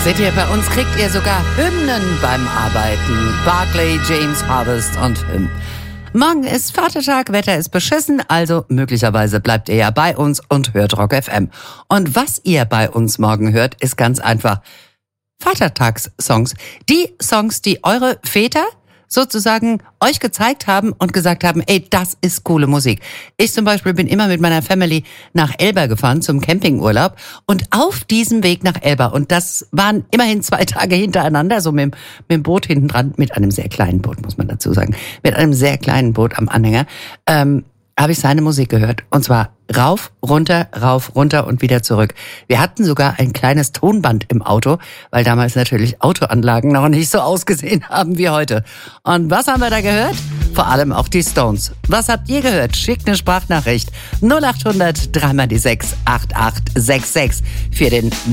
Seht ihr, bei uns kriegt ihr sogar Hymnen beim Arbeiten. Barclay, James Harvest und Hymn. Morgen ist Vatertag, Wetter ist beschissen, also möglicherweise bleibt ihr ja bei uns und hört Rock FM. Und was ihr bei uns morgen hört, ist ganz einfach Vatertagssongs. Die Songs, die eure Väter sozusagen euch gezeigt haben und gesagt haben, ey, das ist coole Musik. Ich zum Beispiel bin immer mit meiner Family nach Elba gefahren zum Campingurlaub und auf diesem Weg nach Elba, und das waren immerhin 2 Tage hintereinander, so mit dem Boot hinten dran, mit einem sehr kleinen Boot, muss man dazu sagen, mit einem sehr kleinen Boot am Anhänger, habe ich seine Musik gehört. Und zwar rauf, runter und wieder zurück. Wir hatten sogar ein kleines Tonband im Auto, weil damals natürlich Autoanlagen noch nicht so ausgesehen haben wie heute. Und was haben wir da gehört? Vor allem auch die Stones. Was habt ihr gehört? Schickt eine Sprachnachricht 0800 3x6 8866 für den